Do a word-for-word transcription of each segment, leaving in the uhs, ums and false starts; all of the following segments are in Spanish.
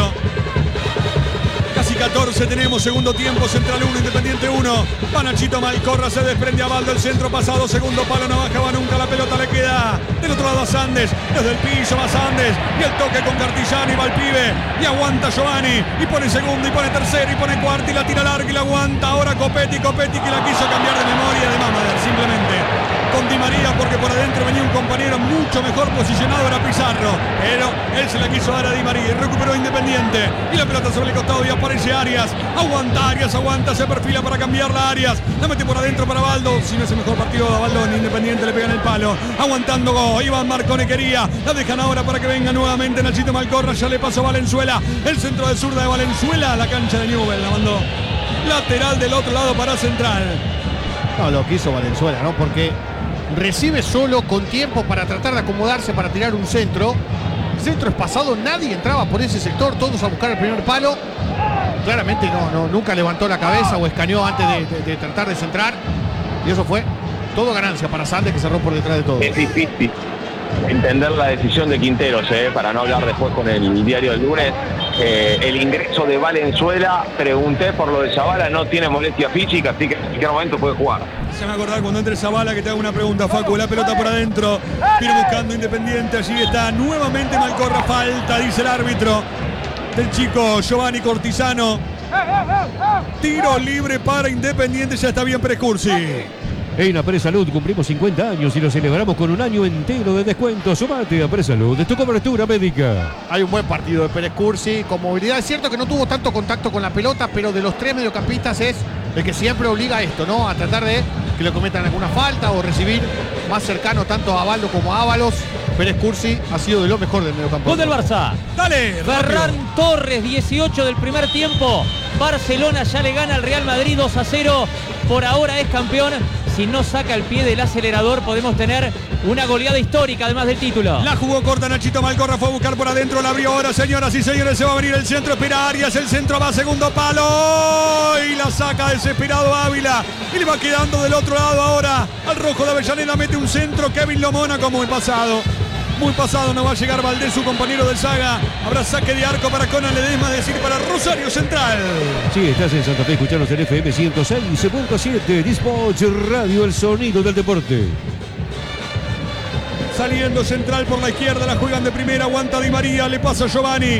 adentro. Casi catorce tenemos, segundo tiempo, Central uno, Independiente uno. Va Nachito Malcorra, se desprende a Baldo, el centro pasado, segundo palo, no bajaba nunca, la pelota le queda del otro lado a Sandes, desde el piso va Sandes, y el toque con Cartillán, y va el pibe, y aguanta Giovanni, y pone segundo, y pone tercero, y pone cuarto, y la tira larga, y la aguanta ahora Copetti, Copetti que la quiso cambiar de memoria de Mamader, simplemente con Di María, porque por adentro venía un compañero mucho mejor posicionado, era Pizarro, pero él se la quiso dar a Di María, y recuperó Independiente, y la pelota sobre el costado, y aparece Arias, aguanta Arias, aguanta, se perfila para cambiarla Arias, la mete por adentro para Baldo, si no es el mejor partido de Baldo, en Independiente le pegan el palo, aguantando Go, Iván Marcone quería, la dejan ahora para que venga nuevamente Nachito Malcorra, ya le pasó Valenzuela, el centro de zurda de Valenzuela a la cancha de Newell, la mandó lateral del otro lado para Central. No, lo que hizo Valenzuela, ¿no? Porque recibe solo, con tiempo para tratar de acomodarse para tirar un centro. El centro es pasado, nadie entraba por ese sector, todos a buscar el primer palo. Claramente no, no, nunca levantó la cabeza o escaneó antes de, de, de tratar de centrar. Y eso fue todo ganancia para Sandes, que cerró por detrás de todo. Es difícil entender la decisión de Quinteros, eh, para no hablar después con el diario del lunes. Eh, el ingreso de Valenzuela, pregunté por lo de Zavala, no tiene molestia física, así que en cualquier momento puede jugar. Se me acordar cuando entre Zavala que te hago una pregunta, Facu, la pelota por adentro, viene buscando Independiente, allí está nuevamente Malcorra, falta, dice el árbitro, del chico Giovanni Cortisano. Tiro libre para Independiente, ya está bien Prescursi. En Apres Salud cumplimos cincuenta años y lo celebramos con un año entero de descuento. Sumate a Apres Salud, de tu cobertura médica. Hay un buen partido de Pérez Cursi con movilidad. Es cierto que no tuvo tanto contacto con la pelota, pero de los tres mediocampistas es el que siempre obliga a esto, ¿no? A tratar de que le cometan alguna falta o recibir más cercano tanto a Baldo como a Ábalos. Pérez Cursi ha sido de lo mejor del mediocampo. Gol del Barça. Dale, Ferran Torres, dieciocho del primer tiempo. Barcelona ya le gana al Real Madrid dos a cero. Por ahora es campeón. Si no saca el pie del acelerador, podemos tener una goleada histórica, además del título. La jugó corta Nachito Malcorra, fue a buscar por adentro, la abrió ahora, señoras y señores, se va a venir el centro, espera Arias, el centro va a segundo palo, y la saca desesperado Ávila, y le va quedando del otro lado ahora, al rojo de Avellaneda, mete un centro, Kevin Lomona, como muy pasado. Muy pasado, no va a llegar Valdés, su compañero del Saga. Habrá saque de arco para Conan Ledesma, es decir, para Rosario Central. Sí, estás en Santa Fe, escuchanos en F M ciento seis punto siete, Dispatch Radio, el sonido del deporte. Saliendo Central por la izquierda, la juegan de primera, aguanta Di María, le pasa a Giovanni.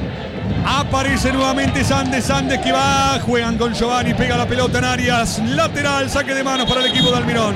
Aparece nuevamente Sandes, Sandes que va, juegan con Giovanni, pega la pelota en Arias, lateral, saque de manos para el equipo de Almirón.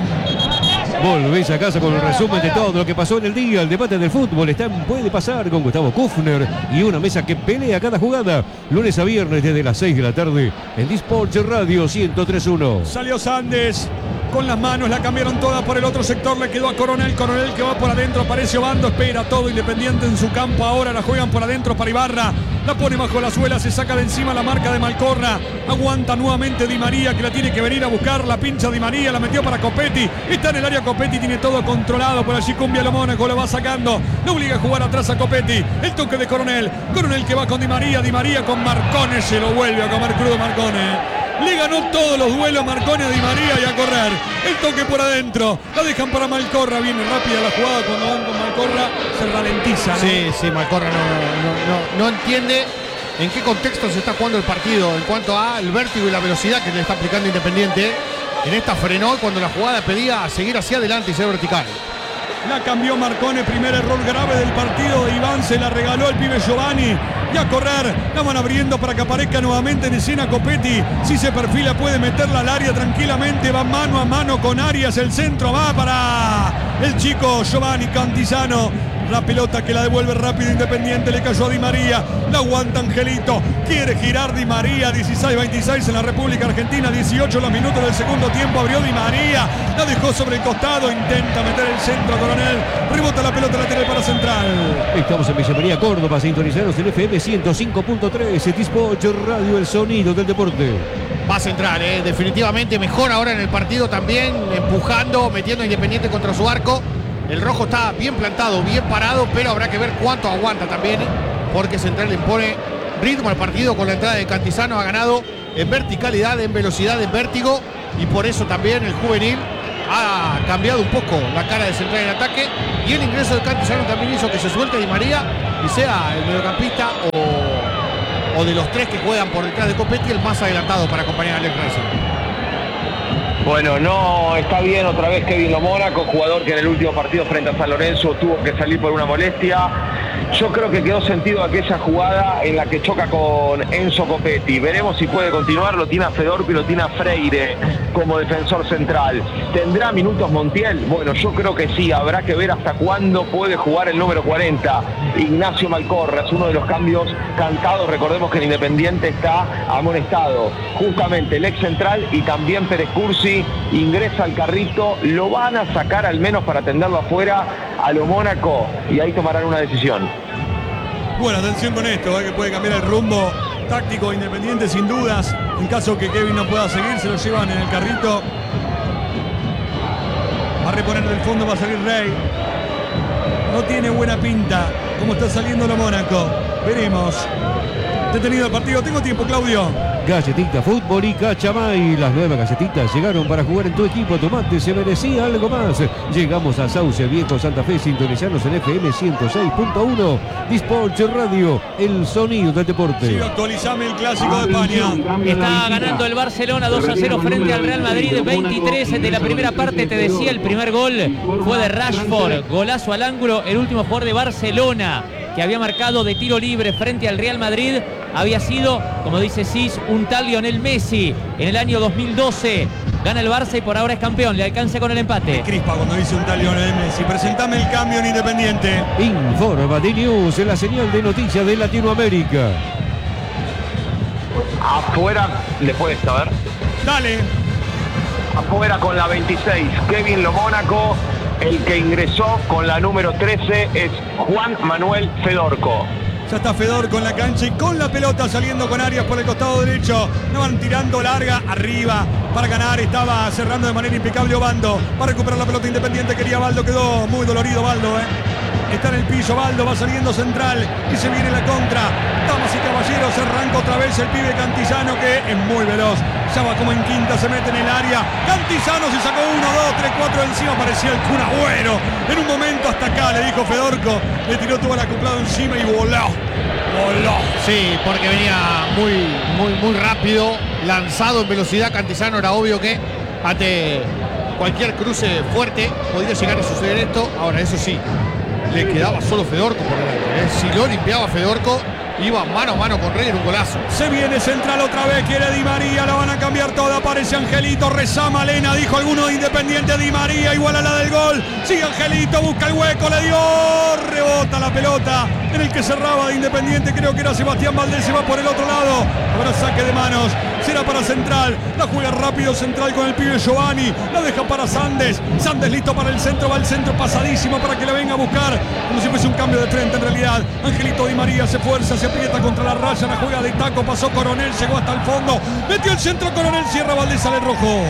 Volvés a casa con el resumen de todo lo que pasó en el día. El debate del fútbol está en Puede Pasar con Gustavo Kufner y una mesa que pelea cada jugada. Lunes a viernes desde las seis de la tarde en Dispatch Radio ciento tres punto uno. Salió Sandes con las manos, la cambiaron toda por el otro sector, le quedó a Coronel, Coronel que va por adentro, aparece Obando, espera todo Independiente en su campo, ahora la juegan por adentro para Ibarra, la pone bajo la suela, se saca de encima la marca de Malcorra, aguanta nuevamente Di María que la tiene que venir a buscar, la pincha Di María, la metió para Copetti, está en el área Copetti, tiene todo controlado, por allí Cumbia lo Mónaco, lo va sacando, no obliga a jugar atrás a Copetti, el toque de Coronel, Coronel que va con Di María, Di María con Marcone, se lo vuelve a comer crudo Marcone. Le ganó todos los duelos Marcone a Di María y a correr. El toque por adentro. La dejan para Malcorra. Viene rápida la jugada. Cuando van con Malcorra se ralentiza, ¿no? Sí, sí, Malcorra no, no, no, no entiende en qué contexto se está jugando el partido en cuanto al vértigo y la velocidad que le está aplicando Independiente. En esta frenó cuando la jugada pedía seguir hacia adelante y ser vertical. La cambió Marcone, primer error grave del partido de Iván, se la regaló el pibe Giovanni. Y a correr, la van abriendo para que aparezca nuevamente en escena Copetti. Si se perfila puede meterla al área tranquilamente, va mano a mano con Arias, el centro va para el chico Giovanni Cantizano. La pelota que la devuelve rápido Independiente, le cayó a Di María, la aguanta Angelito, quiere girar Di María, dieciséis veintiséis en la República Argentina, dieciocho los minutos del segundo tiempo, abrió Di María, la dejó sobre el costado, intenta meter el centro Coronel, rebota la pelota lateral para Central. Estamos en Villa María, Córdoba, sintonizados en F M ciento cinco punto tres, Dispatch Radio, el sonido del deporte. Va Central, eh, definitivamente mejor ahora en el partido también, empujando, metiendo a Independiente contra su arco. El rojo está bien plantado, bien parado, pero habrá que ver cuánto aguanta también, porque Central le impone ritmo al partido con la entrada de Cantizano. Ha ganado en verticalidad, en velocidad, en vértigo, y por eso también el juvenil ha cambiado un poco la cara de Central en ataque, y el ingreso de Cantizano también hizo que se suelte Di María y sea el mediocampista o o de los tres que juegan por detrás de Copetti, el más adelantado para acompañar a Alex Racing. Bueno, no está bien otra vez Kevin Lo Mónaco, jugador que en el último partido frente a San Lorenzo tuvo que salir por una molestia. Yo creo que quedó sentido aquella jugada en la que choca con Enzo Copetti. Veremos si puede continuar, lo tiene a Fedorco y lo tiene a Freire como defensor central. ¿Tendrá minutos Montiel? Bueno, yo creo que sí, habrá que ver hasta cuándo puede jugar el número cuarenta, Ignacio Malcorra. Es uno de los cambios cantados, recordemos que el Independiente está amonestado. Justamente el ex central y también Pérez Cursi ingresa al carrito, lo van a sacar al menos para atenderlo afuera a Lo Mónaco y ahí tomarán una decisión. Bueno, atención con esto, ¿eh? Que puede cambiar el rumbo táctico Independiente sin dudas. En caso que Kevin no pueda seguir, se lo llevan en el carrito. Va a reponer del fondo, va a salir Rey. No tiene buena pinta cómo está saliendo Lo Mónaco. Veremos. Detenido el partido. Tengo tiempo, Claudio. Galletita Fútbol y Cachamay. Las nuevas galletitas llegaron para jugar en tu equipo. Tomate, se merecía algo más. Llegamos a Sauce Viejo, Santa Fe. Sintonizanos en F M ciento seis punto uno. Disport Radio, el sonido del deporte. Sí, actualizame el clásico de España. Está ganando el Barcelona dos a cero frente al Real Madrid. veintitrés de la primera parte. Te decía, el primer gol fue de Rashford. Golazo al ángulo. El último jugador de Barcelona que había marcado de tiro libre frente al Real Madrid había sido, como dice Cis, un tal Lionel Messi en el año dos mil doce. Gana el Barça y por ahora es campeón. Le alcanza con el empate. Crispa cuando dice un tal Lionel Messi. Presentame el cambio en Independiente. Informa de News, en la señal de noticias de Latinoamérica. Afuera, le puede saber. Dale. Afuera con la veintiséis, Kevin Lo Mónaco. El que ingresó con la número trece es Juan Manuel Fedorco. Ya está Fedorco en la cancha y con la pelota saliendo con Arias por el costado derecho. No van tirando larga arriba para ganar. Estaba cerrando de manera impecable Obando. Va a recuperar la pelota Independiente. Quería Baldo. Quedó muy dolorido Baldo. ¿eh? Está en el piso Baldo. Va saliendo central y se viene la contra. Damas y caballeros, arranca otra vez el pibe Cantizano, que es muy veloz. Ya va como en quinta, se mete en el área. Cantizano se sacó uno, dos, tres, cuatro encima. Parecía el Kun Agüero. En un momento hasta acá, le dijo Fedorco. Le tiró todo el acoplado encima y voló. Voló. Sí, porque venía muy, muy, muy rápido. Lanzado en velocidad. Cantizano, era obvio que ante cualquier cruce fuerte podría llegar a suceder esto. Ahora, eso sí, le quedaba solo Fedorco por delante. ¿eh? Si lo limpiaba Fedorco, iba mano a mano con Rey en un golazo. Se viene central otra vez, quiere Di María, la van a cambiar toda, aparece Angelito, reza Malena, dijo alguno de Independiente. Di María igual a la del gol, sigue Angelito, busca el hueco, le dio, rebota la pelota en el que cerraba de Independiente, creo que era Sebastián Valdés, se va por el otro lado, ahora saque de manos, será para Central, la juega rápido Central con el pibe Giovanni, la deja para Sandes, Sandes listo para el centro, va al centro pasadísimo para que la venga a buscar, como si fuese un cambio de frente en realidad. Angelito Di María se fuerza, se aprieta contra la raya, la juega de taco, pasó Coronel, llegó hasta el fondo, metió el centro Coronel, cierra Valdés, sale rojo.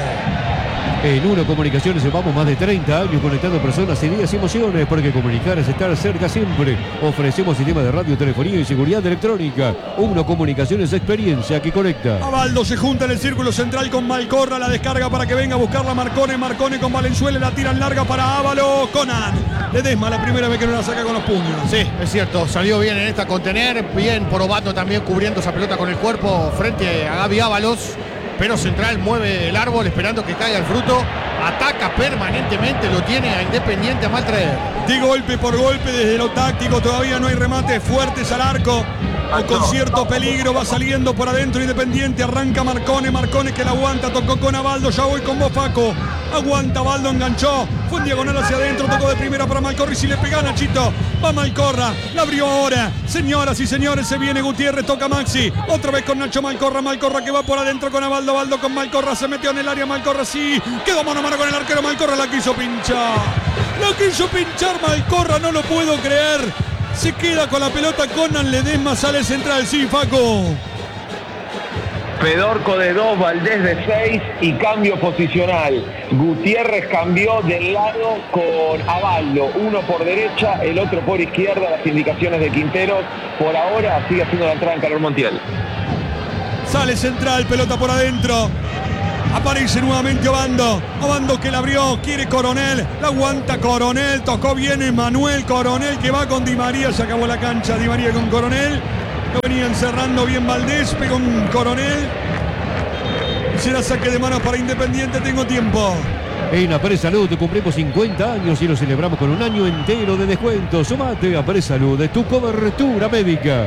En Uno Comunicaciones llevamos más de treinta años conectando personas, ideas y emociones, porque comunicar es estar cerca siempre. Ofrecemos sistemas de radio, telefonía y seguridad electrónica. Uno Comunicaciones, experiencia que conecta. Abaldo se junta en el círculo central con Malcorra, la descarga para que venga a buscarla Marcone, Marcone con Valenzuela, la tiran larga para Ávalo, Conan. Ledesma, la primera vez que no la saca con los puños. Sí, es cierto, salió bien en esta contener, bien por Obando también cubriendo esa pelota con el cuerpo frente a Gaby Ábalos. Pero Central mueve el árbol esperando que caiga el fruto. Ataca permanentemente, lo tiene a Independiente a mal traer. De golpe por golpe desde lo táctico, todavía no hay remates fuertes al arco. O con cierto peligro va saliendo por adentro Independiente, arranca Marcone, Marcone que la aguanta, tocó con Abaldo, ya voy con vos Paco. Aguanta Abaldo, enganchó, fue en diagonal hacia adentro, tocó de primera para Malcorra y si le pega Nachito, va Malcorra, la abrió ahora. Señoras y señores, se viene Gutiérrez, toca Maxi, otra vez con Nacho Malcorra, Malcorra que va por adentro con Abaldo, Abaldo con Malcorra, se metió en el área Malcorra, sí, quedó mano a mano con el arquero, Malcorra la quiso pinchar, la quiso pinchar Malcorra, no lo puedo creer. Se queda con la pelota Conan Ledesma, sale central, sí, Faco. Fedorco de dos, Valdés de seis y cambio posicional. Gutiérrez cambió del lado con Abaldo, uno por derecha, el otro por izquierda, las indicaciones de Quinteros. Por ahora sigue haciendo la entrada en calor Montiel. Sale central, pelota por adentro. Aparece nuevamente Obando. Obando que la abrió, quiere Coronel. La aguanta Coronel. Tocó bien Manuel Coronel que va con Di María. Se acabó la cancha. Di María con Coronel. venían cerrando bien Valdés, pegó un Coronel. Será saque de manos para Independiente, tengo tiempo. En Apres Salud cumplimos cincuenta años y lo celebramos con un año entero de descuento. Sumate a Apres Salud, de tu cobertura médica.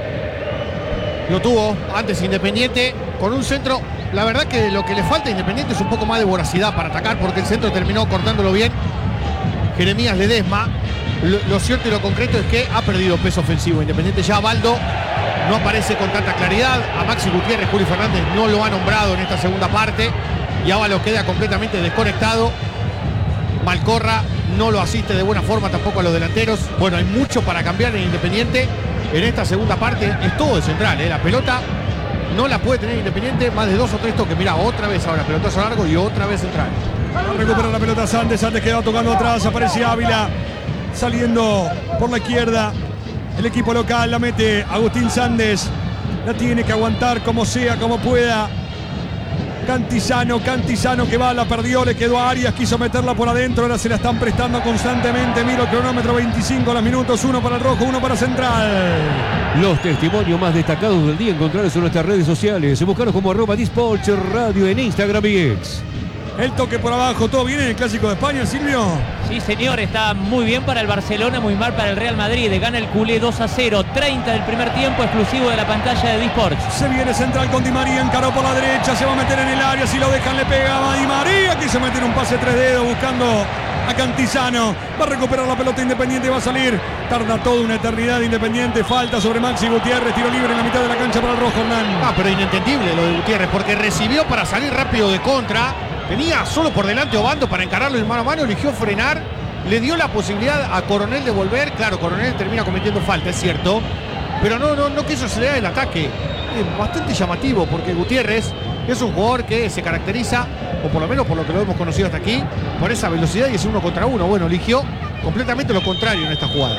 Lo tuvo antes Independiente con un centro. La verdad que lo que le falta a Independiente es un poco más de voracidad para atacar, porque el centro terminó cortándolo bien Jeremías Ledesma. Lo, lo cierto y lo concreto es que ha perdido peso ofensivo Independiente. Ya Baldo no aparece con tanta claridad. A Maxi Gutiérrez, Juli Fernández no lo ha nombrado en esta segunda parte. Y Ábalos queda completamente desconectado. Malcorra no lo asiste de buena forma tampoco a los delanteros. Bueno, hay mucho para cambiar en Independiente en esta segunda parte. Es todo de central, ¿eh? La pelota no la puede tener Independiente más de dos o tres toques. Mirá, otra vez ahora pelotazo largo y otra vez central. Recupera la pelota Sandes, Sandes queda tocando atrás, aparece Ávila saliendo por la izquierda. El equipo local la mete Agustín Sandes, la tiene que aguantar como sea, como pueda. Cantizano, Cantizano que va, la perdió, le quedó a Arias, quiso meterla por adentro, ahora se la están prestando constantemente. Miro el cronómetro, veinticinco los minutos, uno para el rojo, uno para Central. Los testimonios más destacados del día encontrarlos en nuestras redes sociales. Buscaros como arroba Dispatch Radio en Instagram y X. El toque por abajo, ¿todo bien en el Clásico de España, Silvio? Sí, señor, está muy bien para el Barcelona, muy mal para el Real Madrid. Gana el culé dos a cero, treinta del primer tiempo, exclusivo de la pantalla de Disports. Se viene Central con Di María, encaró por la derecha, se va a meter en el área, si lo dejan le pega a Di María, quiso meter un pase tres dedos buscando a Cantizano. Va a recuperar la pelota Independiente, va a salir. Tarda toda una eternidad Independiente, falta sobre Maxi Gutiérrez, tiro libre en la mitad de la cancha para el rojo, Hernán. Ah, pero inentendible lo de Gutiérrez, porque recibió para salir rápido de contra. Tenía solo por delante Obando para encararlo en mano a mano, eligió frenar, le dio la posibilidad a Coronel de volver. Claro, Coronel termina cometiendo falta, es cierto, pero no, no, no quiso acelerar el ataque. Es bastante llamativo porque Gutiérrez es un jugador que se caracteriza, o por lo menos por lo que lo hemos conocido hasta aquí, por esa velocidad y ese uno contra uno. Bueno, eligió completamente lo contrario en esta jugada.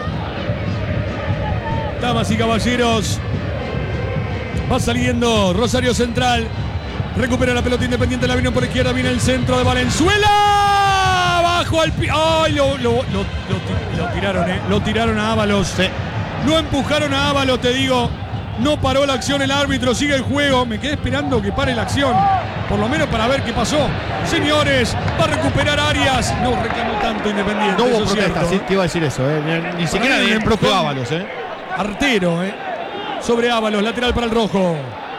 Damas y caballeros, va saliendo Rosario Central. Recupera la pelota Independiente, la vino por izquierda, viene el centro de Valenzuela. Bajo al pi... ¡Ay! Lo, lo, lo, lo, lo tiraron, ¿eh? Lo tiraron a Ábalos. Sí. No empujaron a Ábalos, te digo. No paró la acción el árbitro, sigue el juego. Me quedé esperando que pare la acción, por lo menos para ver qué pasó. Señores, va a recuperar Arias. No reclamó tanto Independiente. No hubo protesta, sí, te iba a decir eso, ¿eh? Ni, ni siquiera de propio Ábalos, ¿eh? Artero, ¿eh? Sobre Ábalos, lateral para el rojo.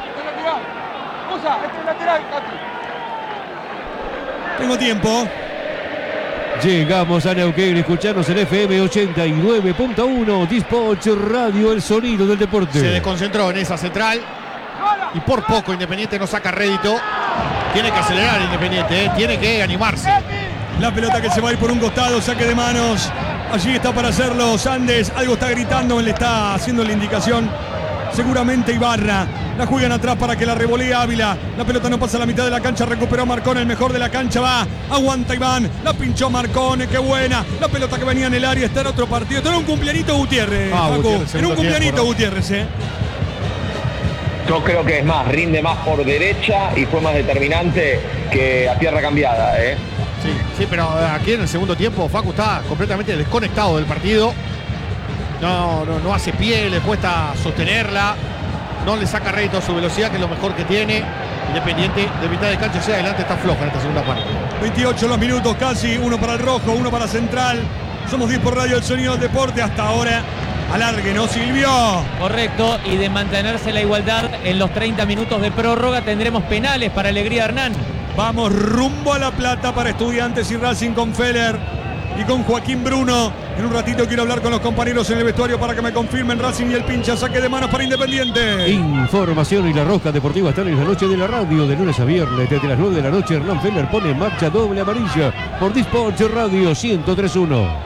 Tengo tiempo. Llegamos a Neuquén, escucharnos en F M ochenta y nueve punto uno, Dispatch Radio, el sonido del deporte. Se desconcentró en esa central y por poco Independiente no saca rédito. Tiene que acelerar Independiente, ¿eh? Tiene que animarse. La pelota que se va a ir por un costado, saque de manos. Allí está para hacerlo Sandes, algo está gritando, le está haciendo la indicación. Seguramente Ibarra. La juegan atrás para que la revolee Ávila. La pelota no pasa a la mitad de la cancha. Recuperó Marcone, el mejor de la cancha. Va, aguanta Iván. La pinchó Marcone, qué buena. La pelota que venía en el área está en otro partido. Está en un cumpleañito Gutiérrez. Ah, Paco. Gutiérrez, en un cumpleañito tiempo, ¿no? Gutiérrez, ¿eh? Yo creo que es más, rinde más por derecha y fue más determinante que a tierra cambiada, ¿eh? Sí, sí, pero aquí en el segundo tiempo Facu está completamente desconectado del partido. No, no, no hace pie, le cuesta sostenerla. No le saca rédito a su velocidad, que es lo mejor que tiene. Independiente de mitad de cancha hacia adelante está floja en esta segunda parte. veintiocho los minutos casi, uno para el rojo, uno para Central. Somos diez por radio, el sonido del deporte. Hasta ahora, alargue, ¿no, Silvio? Correcto, y de mantenerse la igualdad en los treinta minutos de prórroga tendremos penales para Alegría Hernán. Vamos rumbo a La Plata para Estudiantes y Racing con Feller y con Joaquín Bruno. En un ratito quiero hablar con los compañeros en el vestuario para que me confirmen Racing y el pincha, saque de manos para Independiente. Información y la rosca deportiva están en la noche de la radio, de lunes a viernes, desde las nueve de la noche. Hernán Feller pone en marcha doble amarilla por Dispatch Radio ciento tres punto uno.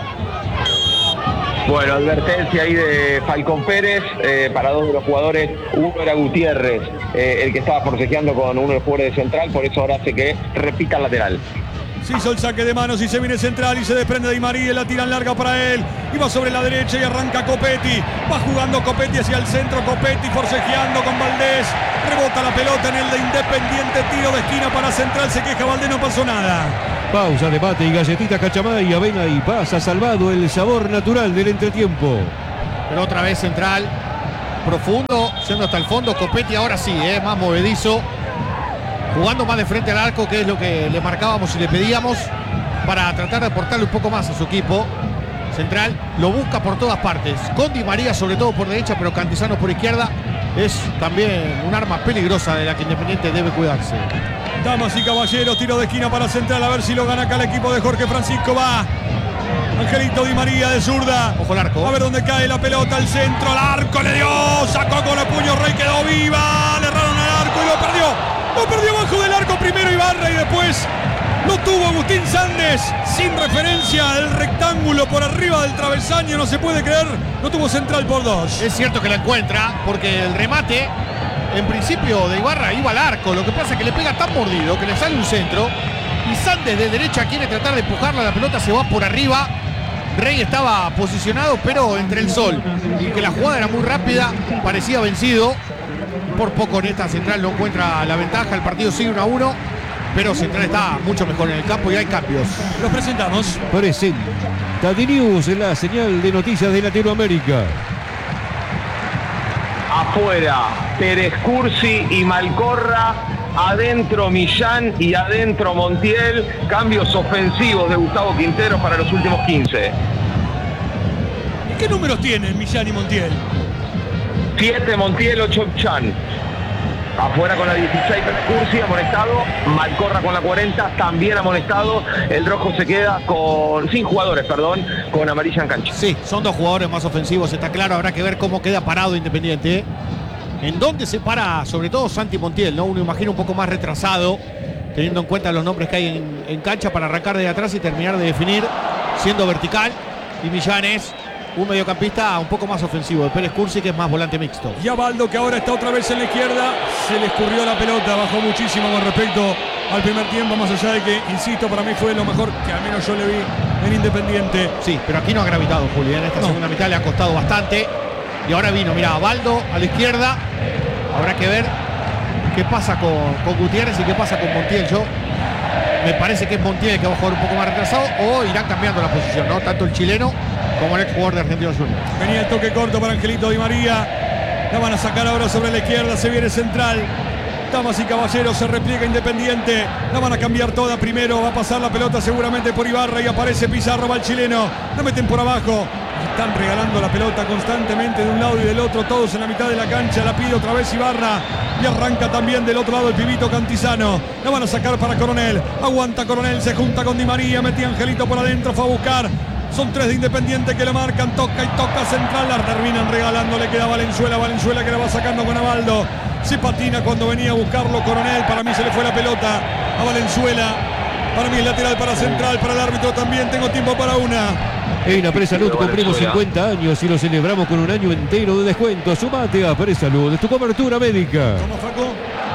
Bueno, advertencia ahí de Falcón Pérez eh, para dos de los jugadores. Uno era Gutiérrez, eh, el que estaba forcejeando con uno de los jugadores de Central, por eso ahora hace que repita el lateral. Se hizo el saque de manos y se viene Central y se desprende de Di María, la tiran larga para él. Y va sobre la derecha y arranca Copetti. Va jugando Copetti hacia el centro, Copetti forcejeando con Valdés. Rebota la pelota en el de Independiente, tiro de esquina para Central, se queja Valdés, no pasó nada. Pausa, debate y galletita Cachamay, avena y pasa salvado, el sabor natural del entretiempo. Pero otra vez Central profundo, yendo hasta el fondo. Copetti ahora sí, eh, más movedizo, jugando más de frente al arco, que es lo que le marcábamos y le pedíamos, para tratar de aportarle un poco más a su equipo. Central lo busca por todas partes, con Di María sobre todo por derecha, pero Cantizano por izquierda. Es también un arma peligrosa de la que Independiente debe cuidarse. Damas y caballeros, tiro de esquina para Central, a ver si lo gana acá el equipo de Jorge Francisco. Va Angelito Di María de zurda. Ojo al arco. A ver dónde cae la pelota, al centro, al arco, le dio, sacó con el puño Rey, quedó viva, le erraron al arco y lo perdió. Lo perdió bajo del arco primero Ibarra y después lo tuvo Agustín Sandes, sin referencia al rectángulo por arriba del travesaño, no se puede creer, no tuvo Central por dos. Es cierto que la encuentra, porque el remate, en principio, de Ibarra iba al arco. Lo que pasa es que le pega tan mordido que le sale un centro y Sandes de derecha quiere tratar de empujarla, la pelota se va por arriba. Rey estaba posicionado, pero entre el sol y que la jugada era muy rápida, parecía vencido. Por poco en esta Central no encuentra la ventaja, el partido sigue uno a uno, pero Central está mucho mejor en el campo y hay cambios. Los presentamos. Presenta The News en la señal de noticias de Latinoamérica. Afuera, Pérez Cursi y Malcorra. Adentro Millán y adentro Montiel. Cambios ofensivos de Gustavo Quintero para los últimos quince. ¿Y qué números tienen Millán y Montiel? siete Montiel, ocho Millán. Afuera con la dieciséis Pérez Cursi, amonestado. Malcorra con la cuarenta, también amonestado. El rojo se queda con sin jugadores, perdón, con amarilla en cancha. Sí, son dos jugadores más ofensivos, está claro. Habrá que ver cómo queda parado Independiente. En dónde se para, sobre todo Santi Montiel, ¿no? Uno imagina un poco más retrasado, teniendo en cuenta los nombres que hay en, en cancha, para arrancar de atrás y terminar de definir siendo vertical. Y Millán es un mediocampista un poco más ofensivo de Pérez Cursi, que es más volante mixto. Y a Baldo, que ahora está otra vez en la izquierda, se le escurrió la pelota, bajó muchísimo con respecto al primer tiempo, más allá de que, insisto, para mí fue lo mejor que al menos yo le vi en Independiente. Sí, pero aquí no ha gravitado, Juli, en esta No. segunda mitad le ha costado bastante. Y ahora vino, mira, Baldo a la izquierda. Habrá que ver qué pasa con, con Gutiérrez y qué pasa con Montiel. Yo me parece que es Montiel el que va a jugar un poco más retrasado, o irán cambiando la posición, ¿no? Tanto el chileno como el ex jugador de Argentinos Juniors. Venía el toque corto para Angelito Di María. La van a sacar ahora sobre la izquierda, se viene Central. Damas y caballeros, se repliega Independiente. La van a cambiar toda primero. Va a pasar la pelota seguramente por Ibarra y aparece Pizarro, va el chileno. La meten por abajo. Están regalando la pelota constantemente de un lado y del otro, todos en la mitad de la cancha. La pide otra vez Ibarra y arranca también del otro lado el pibito Cantizano. La van a sacar para Coronel. Aguanta Coronel, se junta con Di María. Metía Angelito por adentro, fue a buscar. Son tres de Independiente que le marcan, toca y toca Central, la terminan regalando, le queda Valenzuela, Valenzuela que la va sacando con Abaldo. Se patina cuando venía a buscarlo Coronel, para mí se le fue la pelota a Valenzuela. Para mí es lateral para Central, para el árbitro también, tengo tiempo para una. En Apresa Luz cumplimos cincuenta años y lo celebramos con un año entero de descuento. Sumate a Apresa Luz, de tu cobertura médica. ¿Cómo, Facu?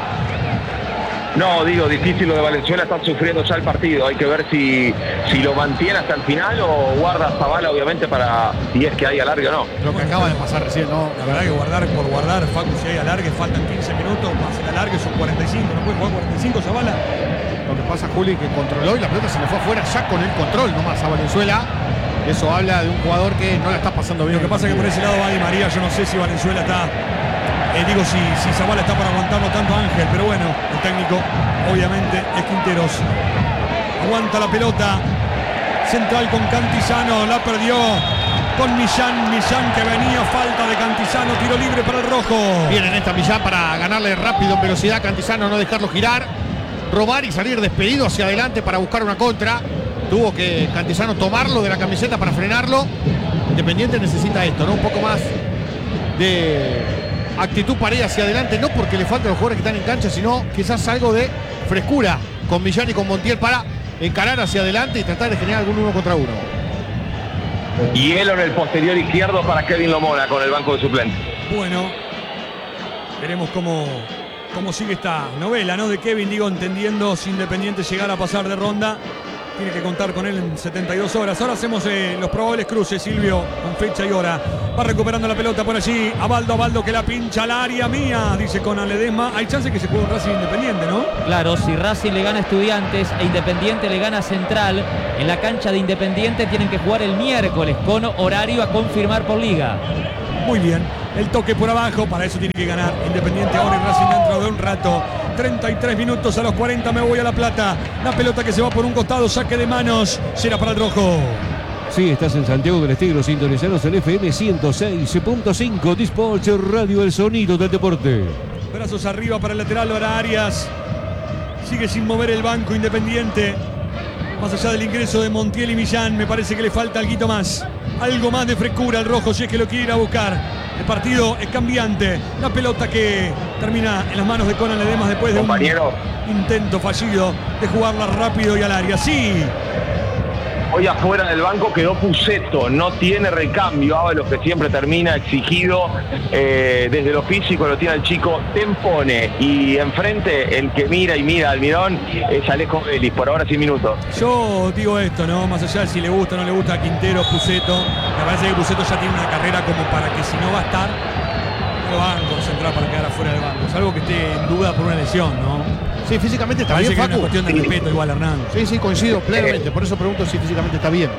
No, digo, difícil lo de Valenzuela, está sufriendo ya el partido. Hay que ver si, si lo mantiene hasta el final o guarda a Zavala, obviamente, para si es que hay alargue o no. Lo que acaba de pasar recién, ¿no? La verdad que guardar por guardar, Facu, si hay alargue, faltan quince minutos, más el alargue son cuarenta y cinco, no puede jugar cuarenta y cinco Zavala. Lo que pasa, Juli, que controló y la pelota se le fue afuera ya con el control nomás a Valenzuela. Eso habla de un jugador que no la está pasando bien. Lo que pasa es que por ese lado va Di María, yo no sé si Valenzuela está, eh, digo si, si Zavala está para aguantarlo tanto a Ángel, pero bueno, el técnico obviamente es Quinteros. Aguanta la pelota, Central con Cantizano, la perdió con Millán, Millán que venía, falta de Cantizano, tiro libre para el rojo. Viene en esta Millán para ganarle rápido en velocidad a Cantizano, no dejarlo girar, robar y salir despedido hacia adelante para buscar una contra. Tuvo que Cantizano tomarlo de la camiseta para frenarlo. Independiente necesita esto, ¿no? Un poco más de actitud para ir hacia adelante, no porque le faltan los jugadores que están en cancha, sino quizás algo de frescura con Millán y con Montiel para encarar hacia adelante y tratar de generar algún uno contra uno. Hielo en el posterior izquierdo para Kevin Lomona con el banco de suplentes. Bueno, veremos cómo, cómo sigue esta novela, ¿no? De Kevin, digo, entendiendo si Independiente llegara a pasar de ronda. Tiene que contar con él en setenta y dos horas. Ahora hacemos eh, los probables cruces, Silvio, con fecha y hora. Va recuperando la pelota por allí. Abaldo, Abaldo que la pincha al área mía, dice Conan Ledesma. Hay chance que se juegue un Racing Independiente, ¿no? Claro, si Racing le gana a Estudiantes e Independiente le gana a Central, en la cancha de Independiente tienen que jugar el miércoles con horario a confirmar por liga. Muy bien. El toque por abajo, para eso tiene que ganar Independiente ahora y Racing dentro de un rato. treinta y tres minutos a los cuarenta, me voy a La Plata. La pelota que se va por un costado, saque de manos, será para el rojo. Sí, estás en Santiago del Estero, sintonizados en F M ciento seis punto cinco, Dispatch Radio, el sonido del deporte. Brazos arriba para el lateral, ahora Arias. Sigue sin mover el banco Independiente. Más allá del ingreso de Montiel y Millán, me parece que le falta algo más. Algo más de frescura al rojo, si es que lo quiere ir a buscar. El partido es cambiante. La pelota que termina en las manos de Conan Ledesma después de Compañero. un intento fallido de jugarla rápido y al área. Sí. Hoy afuera del banco quedó Pusetto, no tiene recambio. Ábalos, que siempre termina exigido eh, desde lo físico, lo tiene el chico Tempone. Y enfrente, el que mira y mira Almirón es Alejo Vélez, por ahora cien minutos. Yo digo esto, ¿no? Más allá de si le gusta o no le gusta a Quintero, Pusetto, me parece que Pusetto ya tiene una carrera como para que si no va a estar, no lo van a concentrar para quedar afuera del banco. Es algo que esté en duda por una lesión, ¿no? Sí, físicamente está Parece bien, que es una Facu. cuestión de respeto igual, Hernán. Sí, sí, coincido plenamente. Por eso pregunto si físicamente está bien.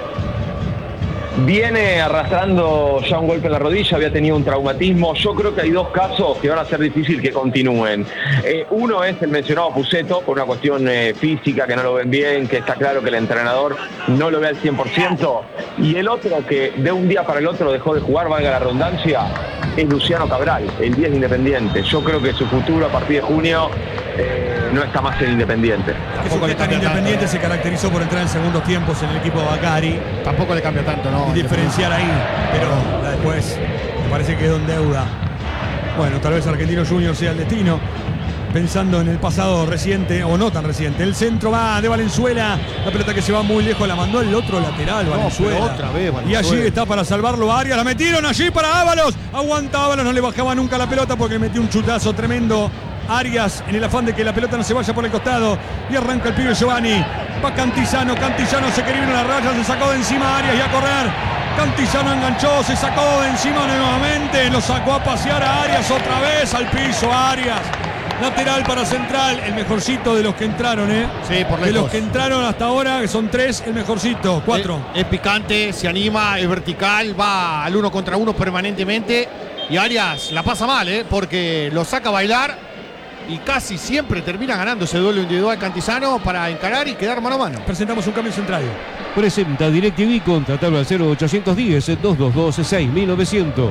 Viene arrastrando ya un golpe en la rodilla, había tenido un traumatismo. Yo creo que hay dos casos que van a ser difícil que continúen. Eh, uno es el mencionado Pusetto, por una cuestión eh, física, que no lo ven bien, que está claro que el entrenador no lo ve al cien por ciento. Y el otro que de un día para el otro dejó de jugar, valga la redundancia, es Luciano Cabral, el diez de Independiente. Yo creo que su futuro a partir de junio eh, no está más en Independiente. Que su gesta en Independiente se caracterizó por entrar en segundos tiempos en el equipo de Bacari Tampoco le cambia tanto, ¿no? y diferenciar ahí, pero la después me parece que quedó en deuda. Bueno, tal vez Argentino Junior sea el destino, pensando en el pasado reciente, o no tan reciente. El centro va de Valenzuela, la pelota que se va muy lejos, la mandó el otro lateral, Valenzuela. pero otra vez Y Valenzuela. allí está para salvarlo Arias, la metieron allí para Ábalos, aguanta Ábalos, no le bajaba nunca la pelota porque metió un chutazo tremendo. Arias en el afán de que la pelota no se vaya por el costado y arranca el pibe Giovanni. Va Cantizano, Cantizano se quería ir a la raya, se sacó de encima a Arias y a correr. Cantizano enganchó, se sacó de encima nuevamente, lo sacó a pasear a Arias otra vez al piso. Arias, lateral para Central, el mejorcito de los que entraron, ¿eh? Sí, por De lejos. los que entraron hasta ahora, que son tres, el mejorcito, cuatro. Es, es picante, se anima, es vertical, va al uno contra uno permanentemente. Y Arias la pasa mal, ¿eh? Porque lo saca a bailar y casi siempre termina ganando ese duelo individual Cantizano para encarar y quedar mano a mano. Presentamos un cambio central. Presenta DirecTV, contratalo al cero ochocientos diez, doscientos veintidós, seis mil novecientos.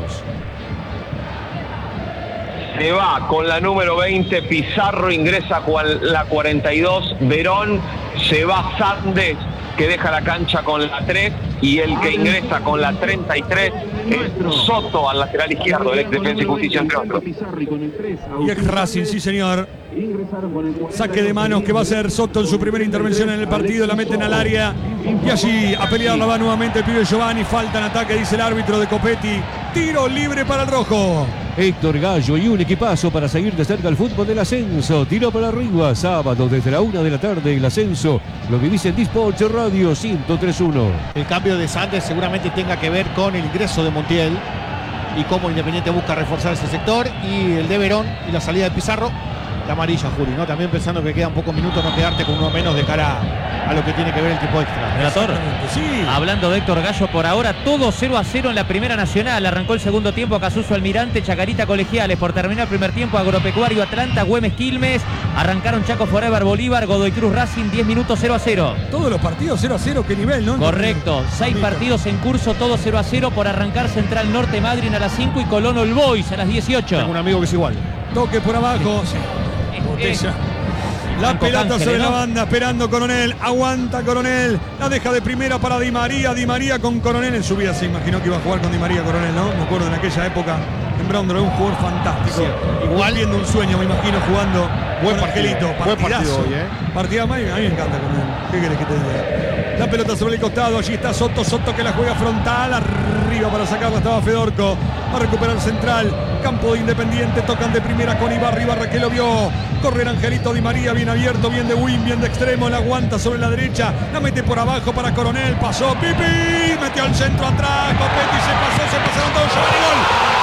Se va con la número veinte, Pizarro ingresa con la cuarenta y dos, Verón, se va Sandes, que deja la cancha con la tres, y el que ingresa con la treinta y tres es Soto al lateral izquierdo, el ex Defensa y Justicia, entre otros. Y ex Racing, sí señor. Saque de manos que va a hacer Soto en su primera intervención en el partido, la meten al área y allí a pelearla va nuevamente el pibe Giovanni. Falta en ataque, dice el árbitro de Copetti. Tiro libre para el rojo. Héctor Gallo y un equipazo para seguir de cerca el fútbol del ascenso. Tiro para arriba, sábado desde la una de la tarde. El ascenso lo vivís en Dispatch Radio ciento tres punto uno. El cambio de Sandes seguramente tenga que ver con el ingreso de Montiel y cómo Independiente busca reforzar ese sector, y el de Verón y la salida de Pizarro. La amarilla, Juli, ¿no? También pensando que quedan pocos minutos, no quedarte con uno menos de cara a lo que tiene que ver el tiempo extra. Relator, Sí. hablando de Héctor Gallo, por ahora todo cero a cero en la Primera Nacional. Arrancó el segundo tiempo Casuso Almirante, Chacarita Colegiales. Por terminar el primer tiempo Agropecuario Atlanta, Güemes Quilmes. Arrancaron Chaco Forever Bolívar, Godoy Cruz Racing, diez minutos cero a cero. Todos los partidos cero a cero, qué nivel, ¿no? Correcto, seis partidos en curso, todo cero a cero. Por arrancar Central Norte Madryn a las cinco y Colón All Boys a las dieciocho. Tengo un amigo que es igual. Toque por abajo. Botella. La Banco pelota Cángeles, sobre ¿no? la banda, esperando Coronel. Aguanta Coronel. La deja de primera para Di María. Di María con Coronel. En su vida se imaginó que iba a jugar con Di María Coronel, ¿no? Me acuerdo en aquella época en Brown, un jugador fantástico. Sí, igual. Viendo un sueño, me imagino, jugando. Buen con partido, Angelito. buen partido Partidazo. hoy, ¿eh? Partidazo. A mí, a mí me encanta Coronel. ¿Qué querés que te diga? La pelota sobre el costado. Allí está Soto. Soto que la juega frontal. Arriba para sacarla estaba Fedorco. Va a recuperar Central. Campo de Independiente. Tocan de primera con Ibarra. Ibarra que lo vio. Correr Angelito Di María. Bien abierto. Bien de win. Bien de extremo. La aguanta sobre la derecha. La mete por abajo para Coronel. Pasó. Pipi. Metió al centro atrás. Copetti se pasó. Se pasaron todos. Giovanni, gol.